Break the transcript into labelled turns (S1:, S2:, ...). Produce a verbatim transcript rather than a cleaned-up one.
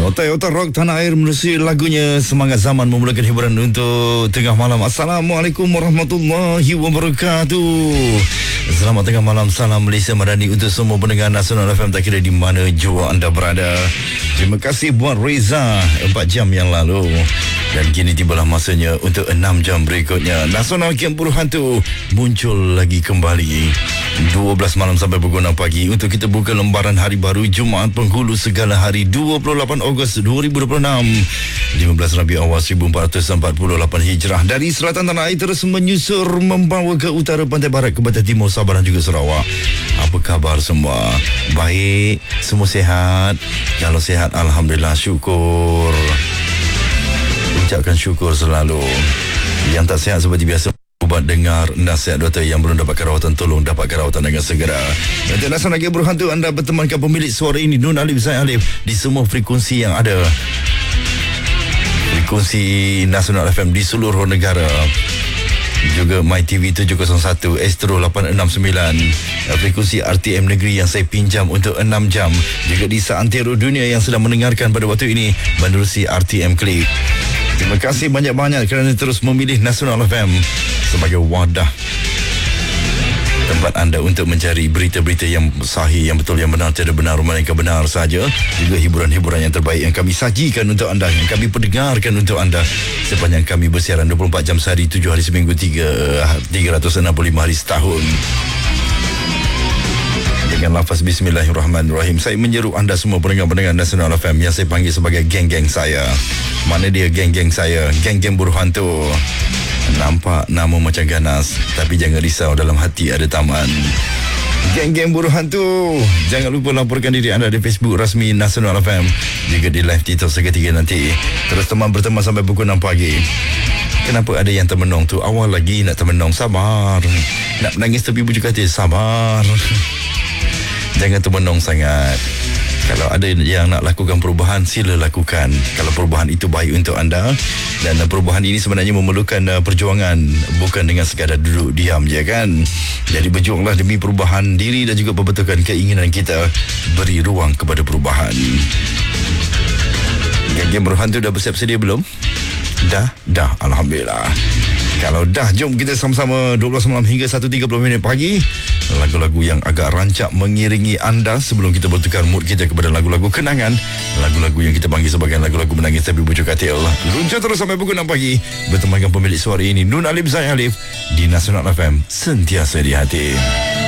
S1: Toyota Rock Tanah Air menerusi lagunya Semangat Zaman memulakan hiburan untuk tengah malam. Assalamualaikum warahmatullahi wabarakatuh. Selamat tengah malam, salam Malaysia Madani untuk semua pendengar Nasional F M tak kira di mana jua anda berada. Terima kasih buat Reza empat jam yang lalu. Dan kini tibalah masanya untuk enam jam berikutnya. Nasional Game Buruh Hantu muncul lagi kembali dua belas malam sampai pukul enam pagi untuk kita buka lembaran hari baru Jumaat penghulu segala hari dua puluh lapan Ogos dua ribu dua puluh enam, lima belas Rabiul Awal seribu empat ratus empat puluh lapan Hijrah. Dari selatan tanah air terus menyusur membawa ke utara pantai barat ke barat timur Sabah dan juga Sarawak. Apa khabar semua? Baik, semua sihat? Kalau sihat, alhamdulillah, syukur. Ucapkan syukur selalu. Yang tak sihat seperti biasa, ubat dengar nasihat doktor. Yang belum dapatkan rawatan, tolong dapatkan rawatan dengan segera. Untuk Nasional Game Buruh Hantu, anda bertemankan pemilik suara ini, Nun Alif Zain Alif, di semua frekuensi yang ada. Frekuensi Nasional F M di seluruh negara. Juga My T V tujuh kosong satu, Astro lapan enam sembilan, frekuensi R T M Negeri yang saya pinjam untuk enam jam. Juga di seantero dunia yang sedang mendengarkan pada waktu ini menerusi R T M Klik. Terima kasih banyak-banyak kerana terus memilih Nasional F M sebagai wadah tempat anda untuk mencari berita-berita yang sahih, yang betul, yang benar, tiada benar, melainkan benar saja. Juga hiburan-hiburan yang terbaik yang kami sajikan untuk anda, yang kami pendengarkan untuk anda sepanjang kami bersiaran dua puluh empat jam sehari, tujuh hari seminggu, tiga ratus enam puluh lima hari setahun. Dengan lafaz Bismillahirrahmanirrahim, saya menyeru anda semua pendengar-pendengar Nasional F M yang saya panggil sebagai geng-geng saya. Mana dia geng-geng saya? Geng-geng Buruh Hantu. Nampak nama macam ganas, tapi jangan risau, dalam hati ada taman. Geng-geng Buruh Hantu, jangan lupa laporkan diri anda di Facebook rasmi Nasional F M, juga di live TikTok seketika nanti. Terus teman berteman sampai pukul enam pagi. Kenapa ada yang termenung tu? Awal lagi nak termenung, sabar. Nak menangis tepi bujuk hati, sabar. Jangan termenung sangat. Kalau ada yang nak lakukan perubahan, sila lakukan. Kalau perubahan itu baik untuk anda. Dan perubahan ini sebenarnya memerlukan uh, perjuangan, bukan dengan sekadar duduk diam je kan. Jadi berjuanglah demi perubahan diri dan juga pembentukan keinginan kita. Beri ruang kepada perubahan. Geng-geng Buruh Hantu dah bersiap sedia belum? Dah? Dah, alhamdulillah. Kalau dah, jom kita sama-sama dua belas malam hingga satu tiga puluh minit pagi. Lagu-lagu yang agak rancak mengiringi anda sebelum kita bertukar mood kita kepada lagu-lagu kenangan. Lagu-lagu yang kita panggil sebagai lagu-lagu menangis tapi bujuk katil. Luncur terus sampai pukul enam pagi. Bertemankan pemilik suara ini, Nun Alif Zain Alif, di Nasional F M, sentiasa di hati.